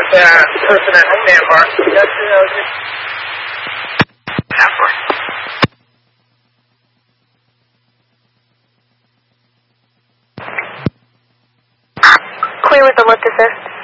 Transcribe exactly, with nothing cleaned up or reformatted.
Yeah, person at standby. That's Clear with the lift assist.